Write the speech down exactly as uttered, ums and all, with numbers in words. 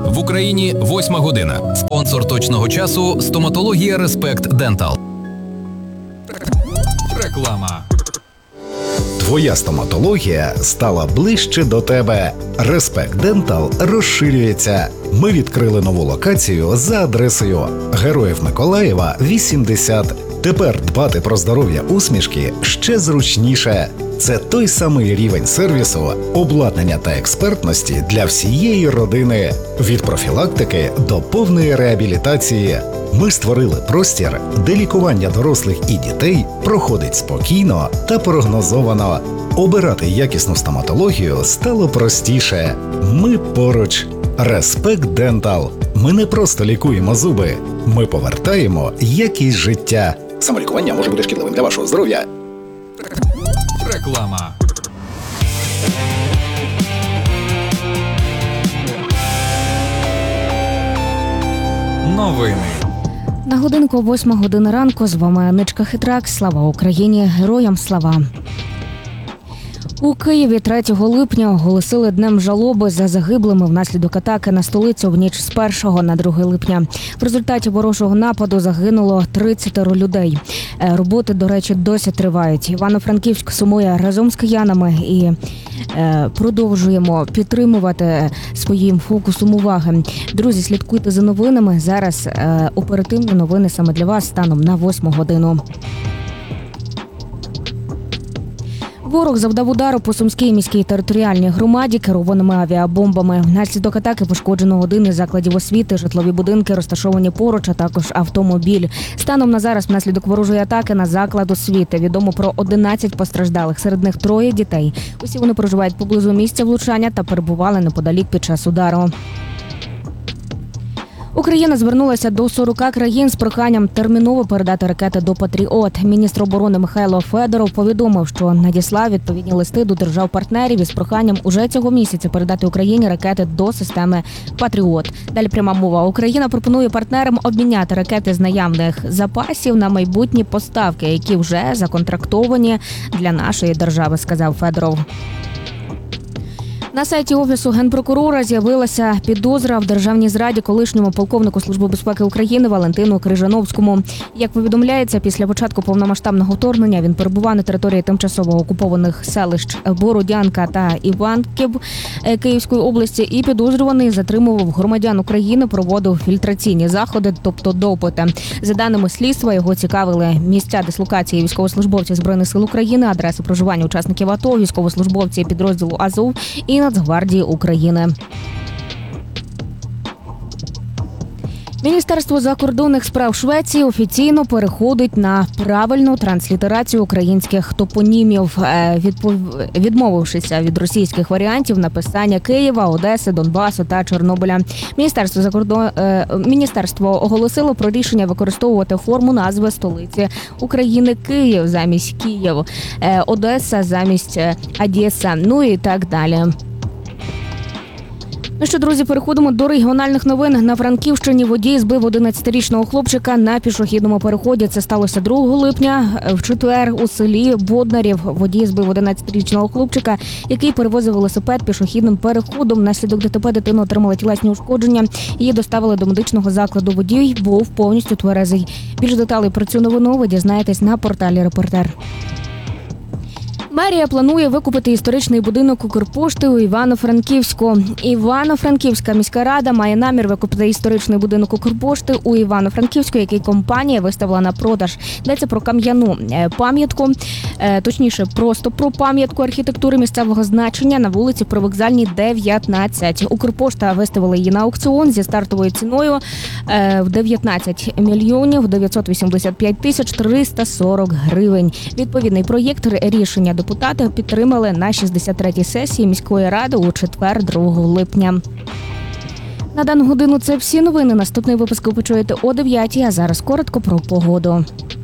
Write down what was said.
В Україні восьма година. Спонсор точного часу – стоматологія Респект Дентал. Реклама. Твоя стоматологія стала ближче до тебе. Респект Дентал розширюється. Ми відкрили нову локацію за адресою Героїв Миколаєва, вісімдесят. Тепер дбати про здоров'я усмішки ще зручніше. Це той самий рівень сервісу, обладнання та експертності для всієї родини. Від профілактики до повної реабілітації. Ми створили простір, де лікування дорослих і дітей проходить спокійно та прогнозовано. Обирати якісну стоматологію стало простіше. Ми поруч. Респект Дентал. Ми не просто лікуємо зуби. Ми повертаємо якість життя. Самолікування може бути шкідливим для вашого здоров'я. Реклама. Новини. На годинку восьма година ранку. З вами Аничка Хитрак. Слава Україні! Героям слава! У Києві третього липня оголосили днем жалоби за загиблими внаслідок атаки на столицю в ніч з першого на друге липня. В результаті ворожого нападу загинуло тридцять людей. Роботи, до речі, досі тривають. Івано-Франківськ сумує разом з киянами і е, продовжуємо підтримувати своїм фокусом уваги. Друзі, слідкуйте за новинами. Зараз е, оперативні новини саме для вас станом на восьму годину. Ворог завдав удару по Сумській міській територіальній громаді керованими авіабомбами. Внаслідок атаки пошкоджено один із закладів освіти, житлові будинки розташовані поруч, а також автомобіль. Станом на зараз внаслідок ворожої атаки на заклад освіти відомо про одинадцять постраждалих, серед них троє дітей. Усі вони проживають поблизу місця влучання та перебували неподалік під час удару. Україна звернулася до сорока країн з проханням терміново передати ракети до «Патріот». Міністр оборони Михайло Федоров повідомив, що надіслав відповідні листи до держав-партнерів із проханням уже цього місяця передати Україні ракети до системи «Патріот». Далі пряма мова. Україна пропонує партнерам обміняти ракети з наявних запасів на майбутні поставки, які вже законтрактовані для нашої держави, сказав Федоров. На сайті Офісу Генпрокурора з'явилася підозра в державній зраді колишньому полковнику Служби безпеки України Валентину Крижановському. Як повідомляється, після початку повномасштабного вторгнення він перебував на території тимчасово окупованих селищ Бородянка та Іванків Київської області і підозрюваний затримував громадян України, проводив фільтраційні заходи, тобто допити. За даними слідства, його цікавили місця дислокації військовослужбовців Збройних сил України, адреси проживання учасників АТО, військовослужбовці підрозділу Азов і Нацгвардії України. Міністерство закордонних справ Швеції офіційно переходить на правильну транслітерацію українських топонімів, відмовившися від російських варіантів написання Києва, Одеси, Донбасу та Чорнобиля. Міністерство закордон... Міністерство оголосило про рішення використовувати форму назви столиці України Київ замість Київ, Одеса замість Одеса, ну і так далі. Ну що, друзі, переходимо до регіональних новин. На Франківщині водій збив одинадцятирічного хлопчика на пішохідному переході. Це сталося другого липня. В четвер у селі Боднарів водій збив одинадцятирічного хлопчика, який перевозив велосипед пішохідним переходом. Внаслідок ДТП дитина отримала тілесні ушкодження. Її доставили до медичного закладу. Водій був повністю тверезий. Більш деталей про цю новину ви дізнаєтесь на порталі «Репортер». Мерія планує викупити історичний будинок Укрпошти у Івано-Франківську. Івано-Франківська міська рада має намір викупити історичний будинок Укрпошти у Івано-Франківську, який компанія виставила на продаж. Йдеться про кам'яну пам'ятку, точніше, просто про пам'ятку архітектури місцевого значення на вулиці Привокзальній, дев'ятнадцять. Укрпошта виставила її на аукціон зі стартовою ціною в дев'ятнадцять мільйонів дев'ятсот вісімдесят п'ять тисяч триста сорок гривень. Відповідний проєкт рішення депутати підтримали на шістдесят третій сесії міської ради у четвер, другого липня. На дану годину це всі новини. Наступний випуск ви почуєте о дев'ятій, а зараз коротко про погоду.